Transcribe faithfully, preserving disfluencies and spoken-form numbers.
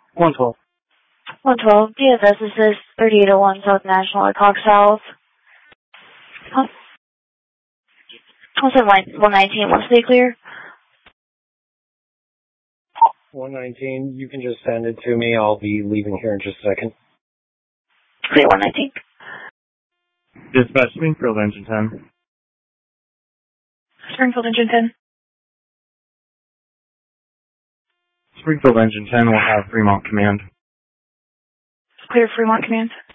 one twelve. one twelve, D F S assist, thirty-eight oh one South National at Cox South. Also, one nineteen, want to stay clear? one nineteen, you can just send it to me. I'll be leaving here in just a second. Clear, one nineteen. Dispatch, Springfield Engine ten. Springfield Engine ten. Springfield Engine ten will have Fremont Command. Clear, Fremont Command.